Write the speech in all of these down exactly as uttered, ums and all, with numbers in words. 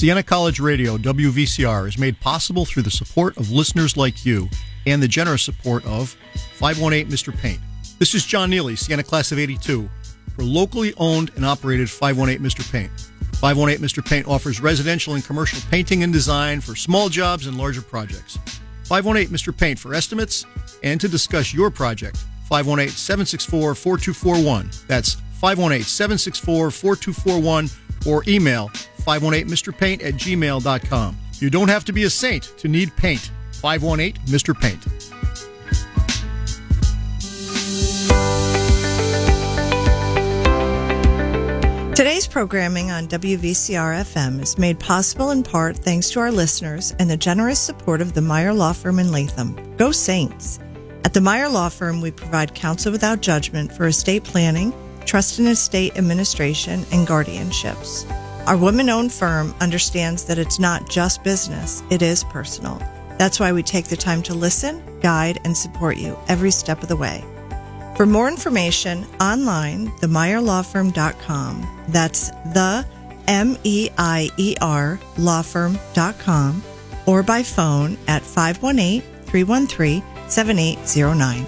Siena College Radio, W V C R, is made possible through the support of listeners like you and the generous support of five one eight Mister Paint. This is John Neely, Siena Class of eighty-two, for locally owned and operated five one eight Mister Paint. five one eight Mister Paint offers residential and commercial painting and design for small jobs and larger projects. five one eight Mister Paint for estimates and to discuss your project. five one eight, seven six four, four two four one. That's five one eight, seven six four, four two four one or email five one eight Mister Paint at gmail dot com. You don't have to be a saint to need paint. five one eight Mister Paint. Today's programming on W V C R F M is made possible in part thanks to our listeners and the generous support of the Meyer Law Firm in Latham. Go Saints! At the Meyer Law Firm, we provide counsel without judgment for estate planning, trust and estate administration, and guardianships. Our women-owned firm understands that it's not just business, it is personal. That's why we take the time to listen, guide, and support you every step of the way. For more information, online, the meyer law firm dot com. That's the M E I E R law firm dot com, or by phone at five one eight, three one three, seven eight zero nine.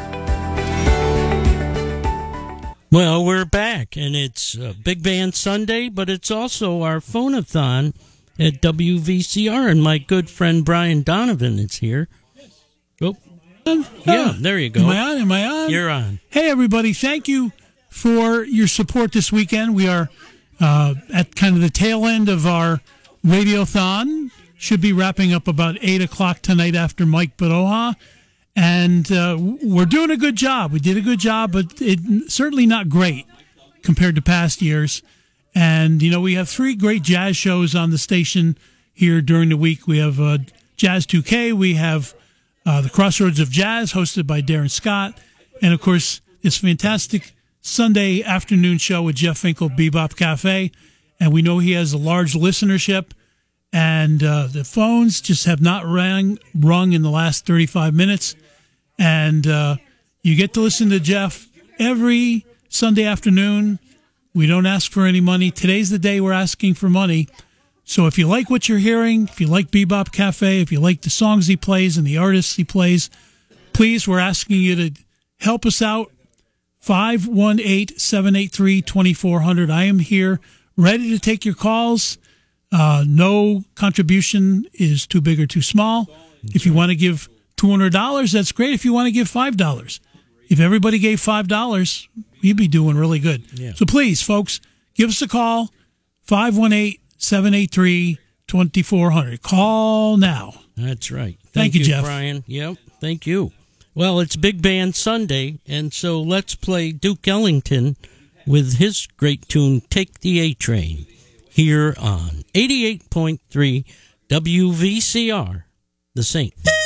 Well, we're back, and it's uh, Big Band Sunday, but it's also our phone-a-thon at W V C R, and my good friend Brian Donovan is here. Oh, yeah, there you go. Am I on? Am I on? You're on. Hey, everybody. Thank you for your support this weekend. We are uh, at kind of the tail end of our Radiothon. Should be wrapping up about eight o'clock tonight after Mike Baroja. And uh, we're doing a good job. We did a good job, but it certainly not great compared to past years. And, you know, we have three great jazz shows on the station here during the week. We have uh, Jazz two K. We have uh, the Crossroads of Jazz, hosted by Darren Scott. And, of course, this fantastic Sunday afternoon show with Jeff Finkel, Bebop Cafe. And we know he has a large listenership. And uh, the phones just have not rang, rung in the last thirty-five minutes. And uh, you get to listen to Jeff every Sunday afternoon. We don't ask for any money. Today's the day we're asking for money. So if you like what you're hearing, if you like Bebop Cafe, if you like the songs he plays and the artists he plays, please, we're asking you to help us out. five one eight, seven eight three, two four zero zero. I am here ready to take your calls. Uh, no contribution is too big or too small. If you want to give two hundred dollars, that's great. If you want to give five dollars. If everybody gave five dollars, you'd be doing really good. Yeah. So please, folks, give us a call, five one eight, seven eight three, two four zero zero. Call now. That's right. Thank, Thank you, Jeff. Brian. Yep, thank you. Well, it's Big Band Sunday, and so let's play Duke Ellington with his great tune, Take the A-Train, here on eighty-eight point three W V C R, The Saint.